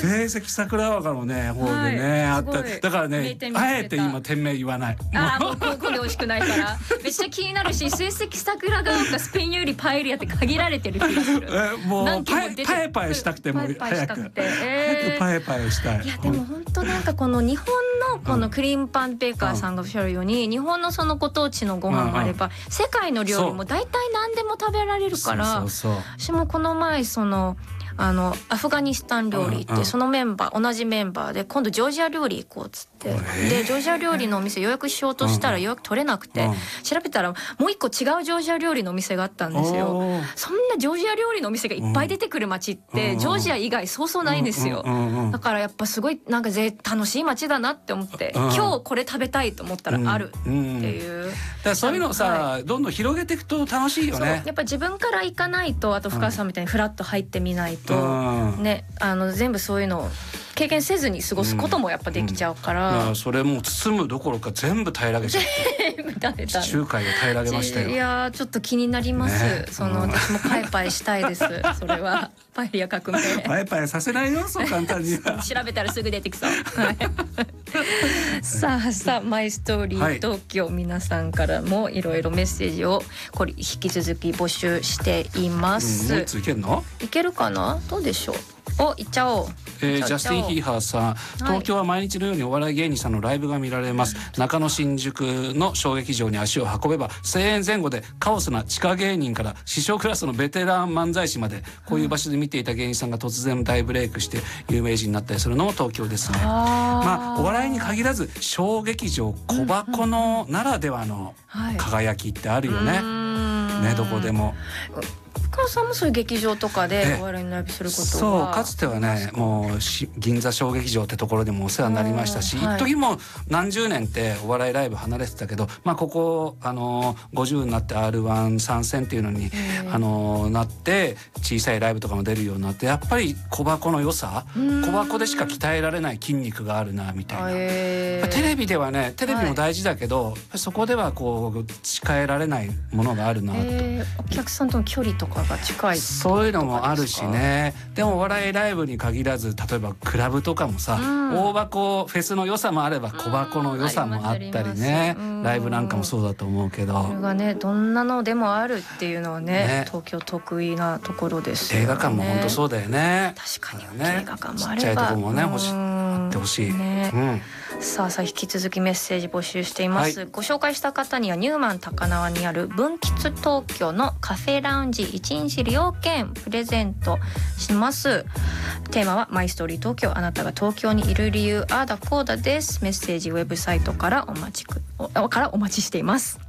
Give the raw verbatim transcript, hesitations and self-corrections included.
成績桜川のね方でね、はい、あっただからねあえて今店名言わない。 ああもうここで美味しくないからめっちゃ気になるし成績桜川かスペインよりパエリアって限られてる気がする。 えもうパエパエパエしたくても早く早くパエパエしたい。 いやでも本当なんかこの日本のこのクリームパンペーカーさんがおっしゃるように、うん、日本のそのご当地のご飯があれば、うん、世界の料理も大体何でも食べられるから、私もこの前そのあのアフガニスタン料理ってそのメンバー同じメンバーで今度ジョージア料理行こうっつってでジョージア料理のお店予約しようとしたら予約取れなくて調べたらもう一個違うジョージア料理のお店があったんですよ。そんなジョージア料理のお店がいっぱい出てくる街ってジョージア以外そうそうないんですよ。だからやっぱすごいなんかぜ楽しい街だなって思って今日これ食べたいと思ったらあるっていう。 だからそういうのをさどんどん広げていくと楽しいよね。 やっぱ自分から行かないとあと深川さんみたいにフラッと入ってみないとねあの全部そういうのを経験せずに過ごすこともやっぱできちゃうから、 うんうん、それもう包むどころか全部平らげちゃって地中海を平らげましたよ。 いやちょっと気になります、ね、その私もパイパイしたいですそれはパエリア革命パイパイさせないよそう簡単に調べたらすぐ出てきそう、はい、さあさあマイストーリー東京、はい、皆さんからもいろいろメッセージをこれ引き続き募集しています、 うん、もういついけるのいけるかなどうでしょう。お行っちゃおう。 えー、ジャスティン・ヒーハーさん、東京は毎日のようにお笑い芸人さんのライブが見られます、はい、中野新宿の小劇場に足を運べばせんえん前後でカオスな地下芸人から師匠クラスのベテラン漫才師までこういう場所で見ていた芸人さんが突然大ブレイクして有名人になったりするのも東京ですね。まあお笑いに限らず小劇場小箱のならではの輝きってあるよね、はい、ねどこでも。 深川さんもそういう劇場とかでお笑いのライブすることはそうかつてはねもう銀座小劇場ってところでもお世話になりましたし、一時も何十年ってお笑いライブ離れてたけど、まあここあのごじゅうになって アールワン 参戦っていうのにあのなって小さいライブとかも出るようになってやっぱり小箱の良さ小箱でしか鍛えられない筋肉があるなみたいな。テレビではねテレビも大事だけど、はい、そこではこう誓えられないものがあるなと。 お客さんとの距離とかが近いそういうのもあるしね。でもお笑いライブに限らず例えばクラブとかもさ、うん、大箱フェスの良さもあれば小箱の良さもあったりね、うん、ライブなんかもそうだと思うけどそれがねどんなのでもあるっていうのは ね, ね東京得意なところですよね。 映画館も本当そうだよね。 確かに、ね、映画館もあればちっちゃいとこもね欲しあってほしい、ねうん、 さあさあ引き続きメッセージ募集しています、はい、ご紹介した方にはニューマン高輪にある文吉東京のカフェラウンジいちにち利用券プレゼントします。テーマはマイストーリー東京あなたが東京にいる理由あーだこーだです。メッセージウェブサイトからお待ちくからお待ちしています。